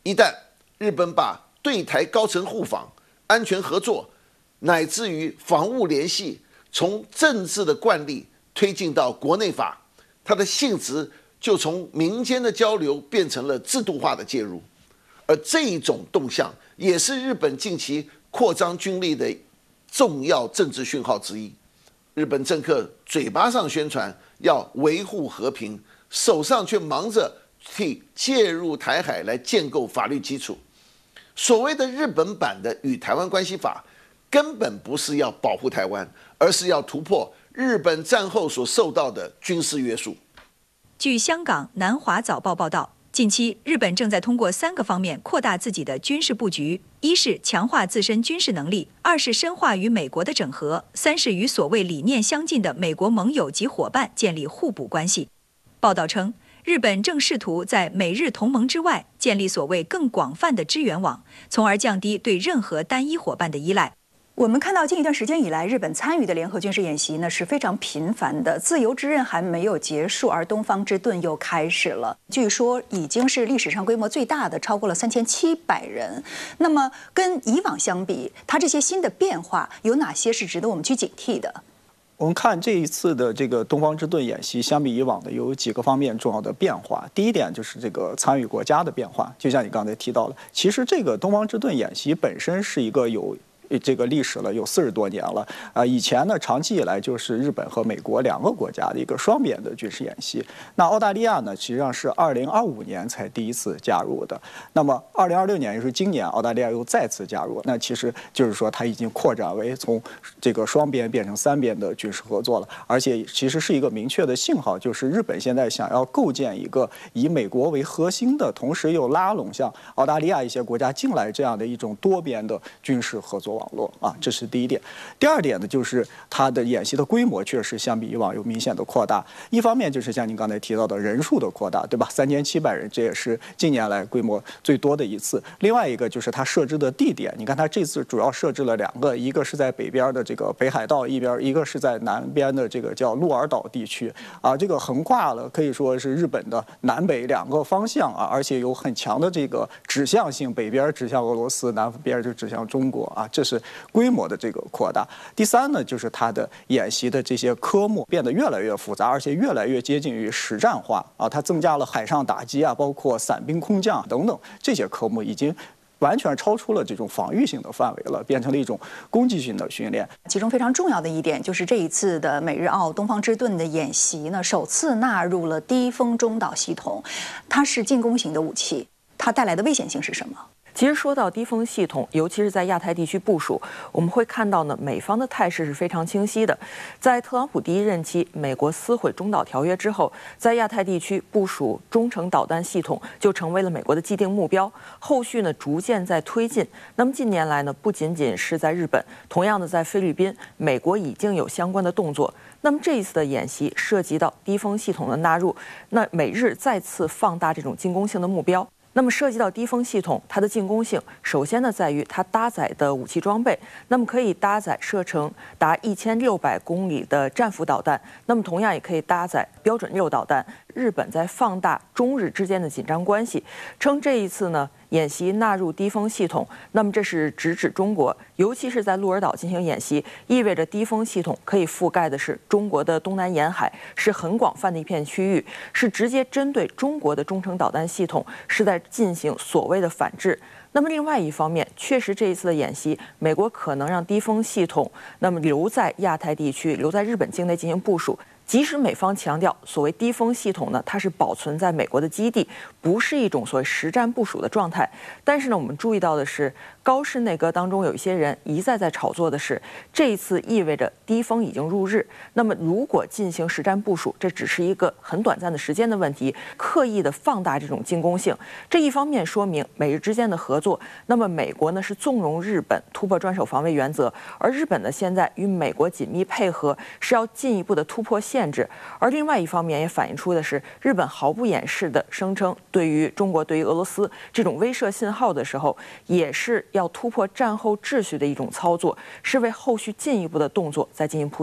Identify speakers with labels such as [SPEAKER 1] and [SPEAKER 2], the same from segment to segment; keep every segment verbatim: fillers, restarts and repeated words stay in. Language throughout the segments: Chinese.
[SPEAKER 1] 一旦日本把对台高层互访、安全合作，乃至于防务联系，从政治的惯例推进到国内法，它的性质就从民间的交流变成了制度化的介入。而这一种动向，也是日本近期扩张军力的重要政治讯号之一。日本政客嘴巴上宣传要维护和平，手上却忙着替介入台海来建构法律基础。所谓的日本版的《与台湾关系法》，根本不是要保护台湾，而是要突破日本战后所受到的军事约束。
[SPEAKER 2] 据香港南华早报报道，近期日本正在通过三个方面扩大自己的军事布局：一是强化自身军事能力，二是深化与美国的整合，三是与所谓理念相近的美国盟友及伙伴建立互补关系。报道称，日本正试图在美日同盟之外建立所谓更广泛的支援网，从而降低对任何单一伙伴的依赖。
[SPEAKER 3] 我们看到近一段时间以来，日本参与的联合军事演习呢是非常频繁的。自由之刃还没有结束，而东方之盾又开始了。据说已经是历史上规模最大的，超过了三千七百人。那么跟以往相比，它这些新的变化有哪些是值得我们去警惕的？
[SPEAKER 4] 我们看这一次的这个东方之盾演习，相比以往的有几个方面重要的变化。第一点就是这个参与国家的变化，就像你刚才提到了，其实这个东方之盾演习本身是一个有这个历史了，有四十多年了啊！以前呢，长期以来就是日本和美国两个国家的一个双边的军事演习。那澳大利亚呢，实际上是二零二五年才第一次加入的。那么二零二六年，也就是今年，澳大利亚又再次加入。那其实就是说，它已经扩展为从这个双边变成三边的军事合作了。而且其实是一个明确的信号，就是日本现在想要构建一个以美国为核心的，同时又拉拢像澳大利亚一些国家进来这样的一种多边的军事合作网络啊，这是第一点。第二点呢，就是它的演习的规模确实相比以往有明显的扩大。一方面就是像您刚才提到的人数的扩大，对吧？三千七百人，这也是近年来规模最多的一次。另外一个就是它设置的地点，你看它这次主要设置了两个，一个是在北边的这个北海道一边，一个是在南边的这个叫鹿儿岛地区啊，这个横跨了可以说是日本的南北两个方向啊，而且有很强的这个指向性，北边指向俄罗斯，南边就指向中国啊，这是规模的这个扩大。第三呢，就是它的演习的这些科目变得越来越复杂，而且越来越接近于实战化啊，它增加了海上打击啊，包括伞兵空降等等这些科目，已经完全超出了这种防御性的范围了，变成了一种攻击性的训练。
[SPEAKER 3] 其中非常重要的一点就是这一次的美日澳东方之盾的演习呢，首次纳入了低风中导系统，它是进攻型的武器，它带来的危险性是什么？
[SPEAKER 5] 其实说到低风系统，尤其是在亚太地区部署，我们会看到呢，美方的态势是非常清晰的。在特朗普第一任期，美国撕毁中导条约之后，在亚太地区部署中程导弹系统就成为了美国的既定目标。后续呢，逐渐在推进。那么近年来呢，不仅仅是在日本，同样的在菲律宾，美国已经有相关的动作。那么这一次的演习涉及到低风系统的纳入，那美日再次放大这种进攻性的目标。那么涉及到低风系统，它的进攻性，首先呢在于它搭载的武器装备，那么可以搭载射程达一千六百公里的战斧导弹，那么同样也可以搭载标准六导弹。日本在放大中日之间的紧张关系，称这一次呢演习纳入低风系统，那么这是直指中国，尤其是在鹿儿岛进行演习，意味着低风系统可以覆盖的是中国的东南沿海，是很广泛的一片区域，是直接针对中国的中程导弹系统，是在进行所谓的反制。那么另外一方面，确实这一次的演习，美国可能让低风系统那么留在亚太地区，留在日本境内进行部署。即使美方强调所谓低风系统呢，它是保存在美国的基地，不是一种所谓实战部署的状态。但是呢，我们注意到的是，高市内阁当中有一些人一再在炒作的是，这一次意味着低风已经入日。那么如果进行实战部署，这只是一个很短暂的时间的问题，刻意的放大这种进攻性。这一方面说明美日之间的合作，那么美国呢是纵容日本突破专守防卫原则，而日本呢现在与美国紧密配合，是要进一步的突破限制。而另外一方面也反映出的是，日本毫不掩饰的声称，对于中国、对于俄罗斯这种威慑信号的时候，也是要突破战后秩序的一种操作，是为后续进一步的动作在进行铺垫。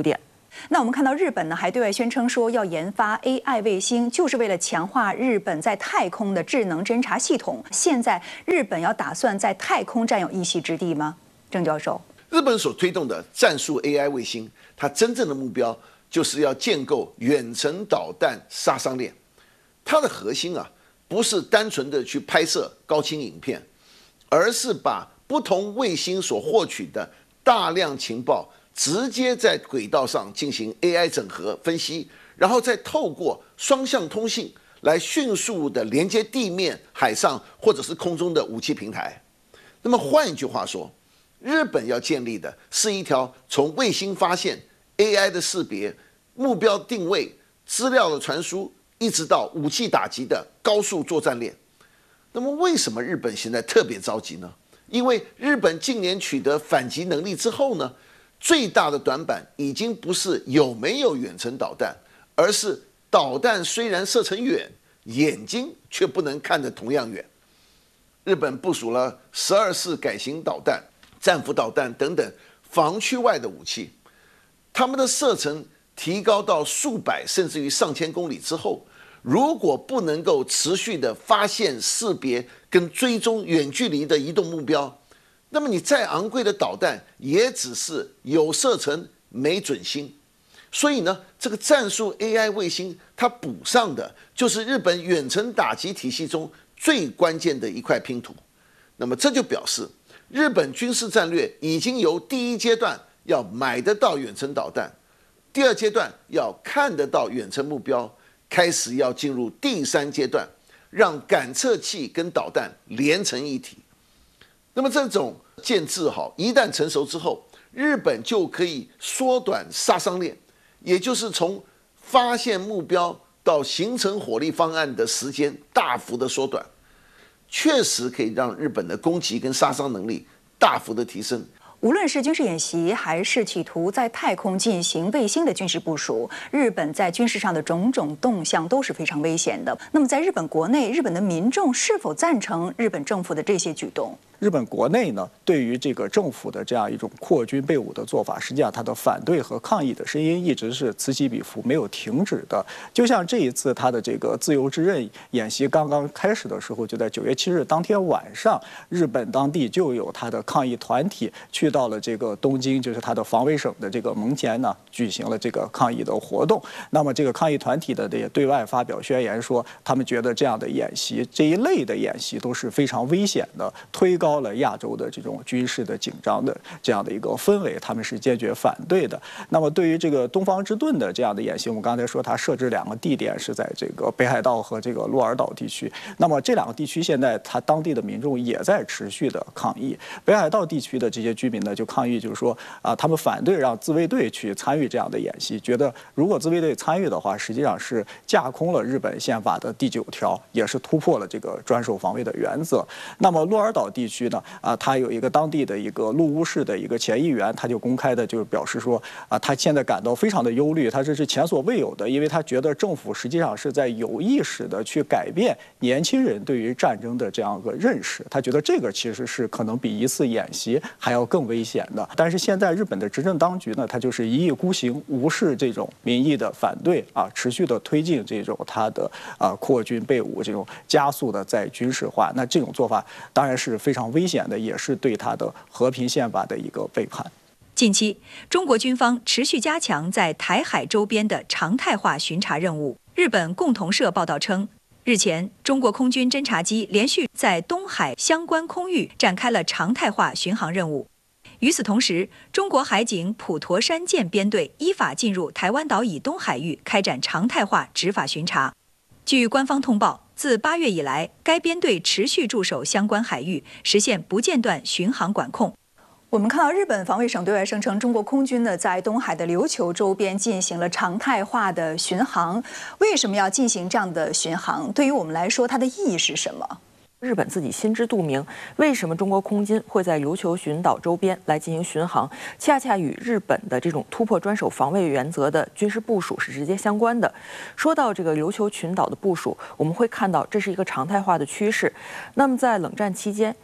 [SPEAKER 3] 那我们看到日本呢，还对外宣称说要研发 A I 卫星，就是为了强化日本在太空的智能侦察系统。现在日本要打算在太空占有一席之地吗？郑教授，
[SPEAKER 1] 日本所推动的战术 A I 卫星，它真正的目标就是要建构远程导弹杀伤链。它的核心啊，不是单纯的去拍摄高清影片，而是把不同卫星所获取的大量情报，直接在轨道上进行 A I 整合分析，然后再透过双向通信来迅速的连接地面、海上或者是空中的武器平台。那么换一句话说，日本要建立的是一条从卫星发现、A I 的识别、目标定位、资料的传输，一直到武器打击的高速作战链。那么为什么日本现在特别着急呢？因为日本近年取得反击能力之后呢，最大的短板已经不是有没有远程导弹，而是导弹虽然射程远，眼睛却不能看得同样远。日本部署了十二式改型导弹、战斧导弹等等防区外的武器，它们的射程提高到数百甚至于上千公里之后，如果不能够持续的发现、识别跟追踪远距离的移动目标，那么你再昂贵的导弹也只是有射程没准星。所以呢，这个战术 A I 卫星它补上的就是日本远程打击体系中最关键的一块拼图。那么这就表示日本军事战略已经由第一阶段要买得到远程导弹，第二阶段要看得到远程目标，开始要进入第三阶段，让感测器跟导弹连成一体。那么这种建制好，一旦成熟之后，日本就可以缩短杀伤链，也就是从发现目标到形成火力方案的时间大幅的缩短，确实可以让日本的攻击跟杀伤能力大幅的提升。
[SPEAKER 3] 无论是军事演习，还是企图在太空进行卫星的军事部署，日本在军事上的种种动向都是非常危险的。那么，在日本国内，日本的民众是否赞成日本政府的这些举动？
[SPEAKER 4] 日本国内呢，对于这个政府的这样一种扩军备武的做法，实际上它的反对和抗议的声音一直是此起彼伏，没有停止的。就像这一次它的这个自由之刃演习刚刚开始的时候，就在九月七日当天晚上，日本当地就有它的抗议团体去到了这个东京，就是它的防卫省的这个门前呢，举行了这个抗议的活动。那么这个抗议团体的也对外发表宣言说，他们觉得这样的演习，这一类的演习都是非常危险的，推高了亚洲的这种军事的紧张的这样的一个氛围，他们是坚决反对的。那么对于这个东方之盾的这样的演习，我们刚才说它设置两个地点是在这个北海道和这个鹿儿岛地区。那么这两个地区现在它当地的民众也在持续的抗议。北海道地区的这些居民呢，就抗议就是说啊，他们反对让自卫队去参与这样的演习，觉得如果自卫队参与的话，实际上是架空了日本宪法的第九条，也是突破了这个专守防卫的原则。那么鹿儿岛地区呢？啊，他有一个当地的一个鹿屋市的一个前议员，他就公开的就表示说，啊，他现在感到非常的忧虑，他这是前所未有的，因为他觉得政府实际上是在有意识的去改变年轻人对于战争的这样一个认识，他觉得这个其实是可能比一次演习还要更危险的。但是现在日本的执政当局呢，他就是一意孤行，无视这种民意的反对啊，持续的推进这种他的啊扩军备武，这种加速的在军事化，那这种做法当然是非常危险的，也是对他的和平宪法的一个背叛。
[SPEAKER 2] 近期，中国军方持续加强在台海周边的常态化巡查任务。日本共同社报道称，日前，中国空军侦察机连续在东海相关空域展开了常态化巡航任务。与此同时，中国海警普陀山舰编队依法进入台湾岛以东海域开展常态化执法巡查。据官方通报，自八月以来，该编队持续驻守相关海域，实现不间断巡航管控。
[SPEAKER 3] 我们看到日本防卫省对外声称，中国空军呢在东海的琉球周边进行了常态化的巡航。为什么要进行这样的巡航？对于我们来说，它的意义是什么？
[SPEAKER 5] 日本自己心知肚明，为什么中国空军会在琉球群岛周边来进行巡航，恰恰与日本的这种突破专守防卫原则的军事部署是直接相关的。说到这个琉球群岛的部署，我们会看到这是一个常态化的趋势。那么在冷战期间，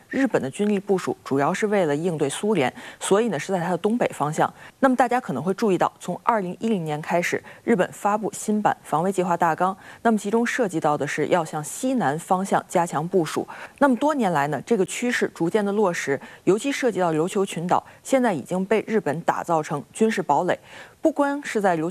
[SPEAKER 5] 日本的军力部署主要是为了应对苏联，所以呢是在它的东北方向。那么大家可能会注意到，从二零一零年开始，日本发布新版防卫计划大纲，那么其中涉及到的是要向西南方向加强部署。那么多年来呢，这个趋势逐渐的落实，尤其涉及到琉球群岛，现在已经被日本打造成军事堡垒。不光是在琉